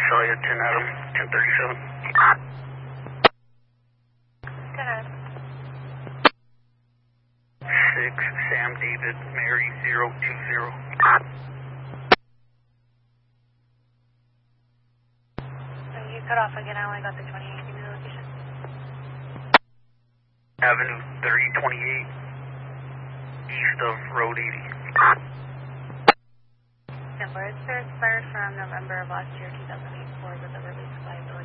Saw you 10 Adam, 1037. 10 Adam. 6 Sam David Mary 020. You cut off again. I only got the 28. Give me the location. Avenue 328, east of Road 80. Templars, they're expired from November of last year, 2008, for the release liability.